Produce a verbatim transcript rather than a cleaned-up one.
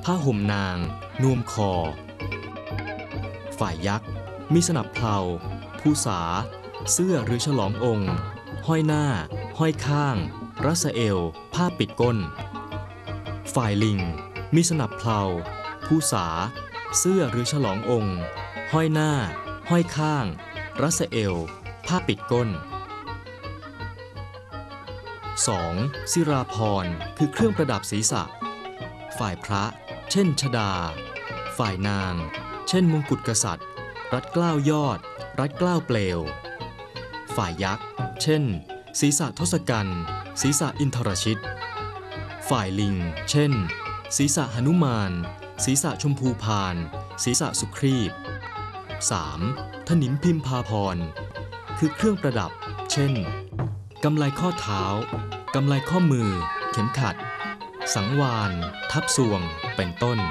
ผ้าห่มนางนวมคอฝ่ายยักษ์มีสนับเพลาภูษาเสื้อหรือฉลององค์ห้อยหน้าห้อยข้างรัสเอวผ้าปิดก้นฝ่ายลิงมีสนับเพลาภูษาเสื้อหรือฉลององค์ห้อยหน้าห้อยข้างรัสเอวผ้าปิดก้น สอง. ศิราภรณ์คือเครื่องประดับศีรษะฝ่ายพระเช่นชฎาฝ่ายนางเช่นมงกุฎกษัตริย์รัดเกล้ายอดรัดเกล้าเปลวฝ่ายยักษ์เช่นศีรษะทศกัณฐ์ศีรษะอินทรชิตฝ่ายลิงเช่นศีรษะหนุมานศีรษะชมพูพานศีรษะสุครีพ สาม. ถนิมพิมพาภรณ์คือเครื่องประดับเช่นกำไลข้อเท้ากำไลข้อมือเข็มขัดสังวาลทับทรวงเป็นต้น